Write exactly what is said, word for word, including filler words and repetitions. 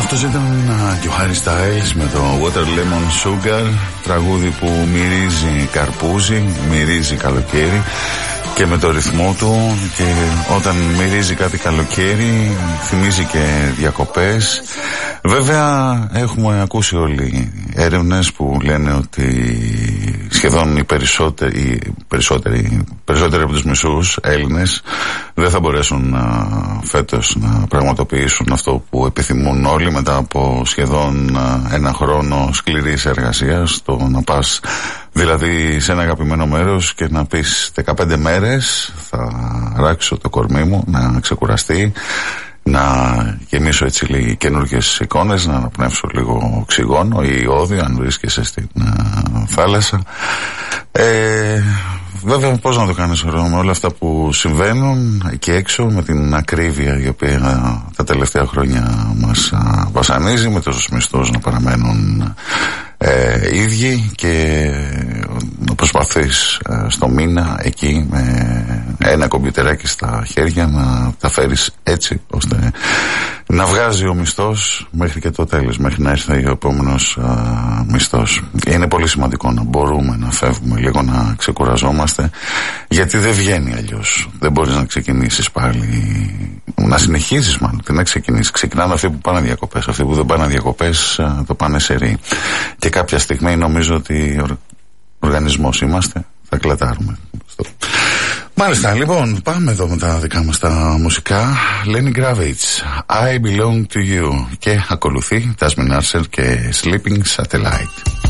Αυτός ήταν και ο Harry Styles με το Water Lemon Sugar, τραγούδι που μυρίζει καρπούζι, μυρίζει καλοκαίρι και με το ρυθμό του, και όταν μυρίζει κάτι καλοκαίρι θυμίζει και διακοπές. Βέβαια έχουμε ακούσει όλοι έρευνες που λένε ότι σχεδόν οι περισσότεροι, οι περισσότεροι, περισσότεροι από τους μισούς Έλληνες δεν θα μπορέσουν να, φέτος να πραγματοποιήσουν αυτό που επιθυμούν όλοι μετά από σχεδόν ένα χρόνο σκληρής εργασίας, το να πας δηλαδή σε ένα αγαπημένο μέρος και να πεις δεκαπέντε μέρες θα ράξω το κορμί μου να ξεκουραστεί, να γεμίσω έτσι λίγοι καινούργιες εικόνες, να αναπνεύσω λίγο οξυγόνο ή ιώδιο αν βρίσκεσαι στην uh, θάλασσα. Ε, βέβαια πώς να το κάνεις με όλα αυτά που συμβαίνουν εκεί έξω, με την ακρίβεια η οποία τα τελευταία χρόνια μας uh, βασανίζει, με τους μισθούς να παραμένουν ε, ίδιοι και να προσπαθείς ε, στο μήνα εκεί με ένα κομπιουτεράκι στα χέρια να τα φέρεις έτσι ώστε να βγάζει ο μισθός μέχρι και το τέλος, μέχρι να έρθει ο επόμενος α, μισθός. Είναι πολύ σημαντικό να μπορούμε να φεύγουμε λίγο, να ξεκουραζόμαστε, γιατί δεν βγαίνει αλλιώς. Δεν μπορείς να ξεκινήσεις πάλι, να συνεχίσεις μάλλον, τι να ξεκινήσεις. Ξεκινάνε αυτοί που πάνε διακοπές, αυτοί που δεν πάνε διακοπές α, το πάνε σε ρί. Και κάποια στιγμή νομίζω ότι ο οργανισμός είμαστε, θα κλατάρουμε. Μάλιστα, λοιπόν, πάμε εδώ με τα δικά μας τα μουσικά. Lenny Kravitz, I Belong to You. Και ακολουθεί Jasmine Archer και Sleeping Satellite.